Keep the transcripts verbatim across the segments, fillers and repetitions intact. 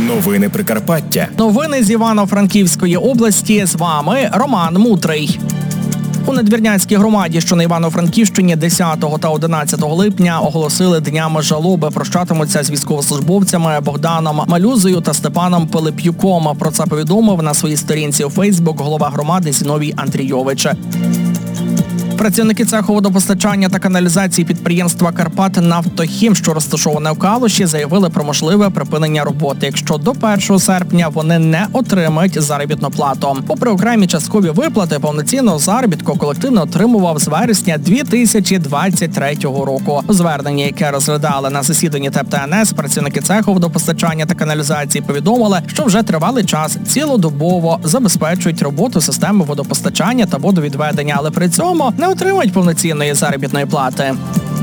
Новини Прикарпаття. Новини з Івано-Франківської області. З вами Роман Мутрий. У Надвірнянській громаді, що на Івано-Франківщині, десятого та одинадцятого липня оголосили днями жалоби. Прощатимуться з військовослужбовцями Богданом Малюзою та Степаном Пилип'юком. Про це повідомив на своїй сторінці у Фейсбук голова громади Зіновій Андрійович. Працівники цеху водопостачання та каналізації підприємства «Карпатнафтохім», що розташоване в Калуші, заявили про можливе припинення роботи, якщо до першого серпня вони не отримають заробітну плату. Попри окремі часткові виплати, повноцінного заробітку колектив не отримував з вересня дві тисячі двадцять третього року. У зверненні, яке розглядали на засіданні ТЕП та ен ес, працівники цеху водопостачання та каналізації повідомили, що вже тривалий час цілодобово забезпечують роботу системи водопостачання та водовідведення, але при цьому не отримують повноцінної заробітної плати.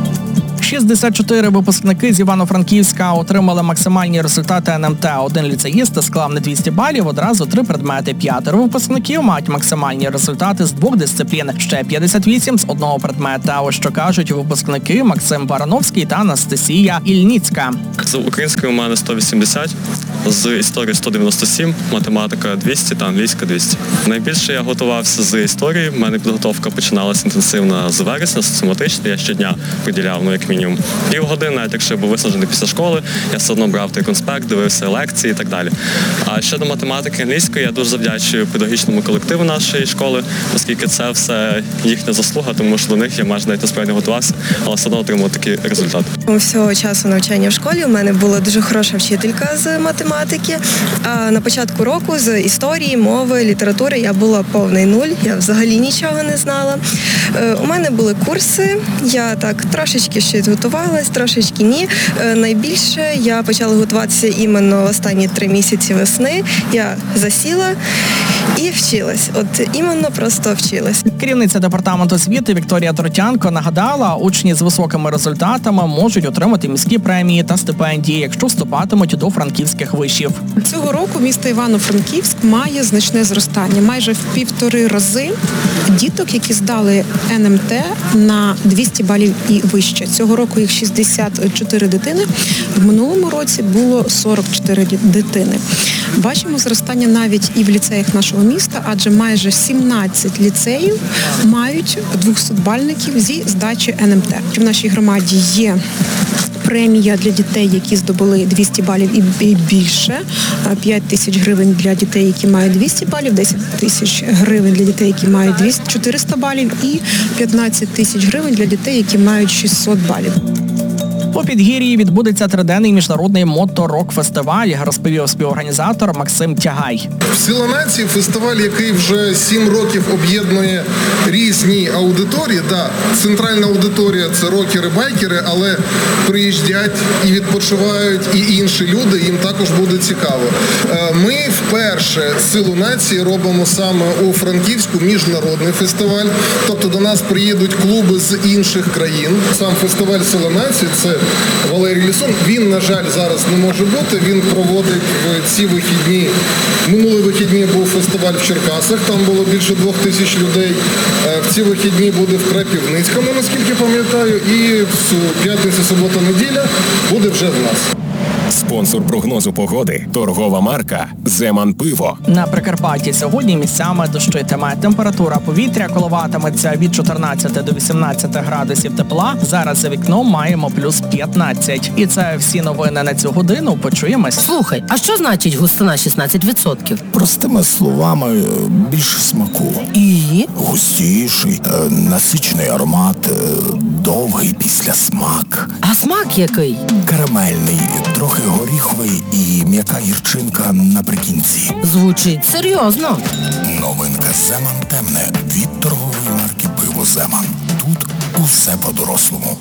шістдесят чотири випускники з Івано-Франківська отримали максимальні результати ен ем те. Один ліцеїст склав не двісті балів, одразу три предмети. П'ятеро випускників мають максимальні результати з двох дисциплін, ще п'ятдесят вісім з одного предмета. Ось що кажуть випускники Максим Барановський та Анастасія Ільніцька. З української у мене сто вісімдесят, з історії сто дев'яносто сім, математика двісті та англійська двісті. Найбільше я готувався з історії. У мене підготовка починалася інтенсивно з вересня, систематично. Я щодня приділяв, ну, як мінімум, півгодини, навіть якщо я був виснажений після школи, я все одно брав той конспект, дивився лекції і так далі. А щодо математики англійської, я дуже завдячую педагогічному колективу нашої школи, оскільки це все їхня заслуга, тому що до них я майже навіть насправді готувався, але все одно отримав такий результат. Всього часу навчання в школі у мене була дуже хороша вчителька з математики. А на початку року з історії, мови, літератури я була повний нуль, я взагалі нічого не знала. У мене були курси, я так трошечки щось готувалась, трошечки ні. Найбільше я почала готуватися іменно останні три місяці весни. Я засіла і вчилась. От іменно просто вчилась. Керівниця департаменту освіти Вікторія Тротянко нагадала, учні з високими результатами можуть отримати міські премії та стипендії, якщо вступатимуть до франківських вишів. Цього року місто Івано-Франківськ має значне зростання. Майже в півтори рази діток, які здали ен ем те на двісті балів і вище. Цього року їх шістдесят чотири дитини. В минулому році було сорок чотири дитини. Бачимо зростання навіть і в ліцеях нашого міста, адже майже сімнадцять ліцеїв мають двохсотбальників зі здачі ен ем те. В нашій громаді є премія для дітей, які здобули двісті балів і більше, п'ять тисяч гривень для дітей, які мають двісті балів, десять тисяч гривень для дітей, які мають чотириста балів і п'ятнадцять тисяч гривень для дітей, які мають шістсот балів. У Підгір'ї відбудеться триденний міжнародний моторок-фестиваль, розповів співорганізатор Максим Тягай. «Сила нації» – фестиваль, який вже сім років об'єднує різні аудиторії. Да, центральна аудиторія – це рокери-байкери, але приїжджають і відпочивають і інші люди, їм також буде цікаво. Ми вперше «Силу нації» робимо саме у Франківську міжнародний фестиваль, тобто до нас приїдуть клуби з інших країн. Сам фестиваль «Сила нації» – це Валерій Лісун. Він, на жаль, зараз не може бути. Він проводить в ці вихідні. Минулі вихідні був фестиваль в Черкасах, там було більше двох тисяч людей. В ці вихідні буде в Крапивницькому, наскільки пам'ятаю, і в п'ятницю, субота, неділя буде вже в нас. Спонсор прогнозу погоди – торгова марка «Земан Пиво». На Прикарпатті сьогодні місцями дощитиме. Температура повітря коливатиметься від чотирнадцяти до вісімнадцяти градусів тепла. Зараз за вікном маємо плюс п'ятнадцять. І це всі новини на цю годину. Почуємось. Слухай, а що значить густина шістнадцять відсотків? Простими словами, більше смаку. І? Густіший, насичений аромат, довгий післясмак. А смак який? Карамельний, трохи горіховий і м'яка гірчинка наприкінці. Звучить серйозно. Новинка «Земан темне» від торгової марки «Пиво Земан». Тут усе по-дорослому.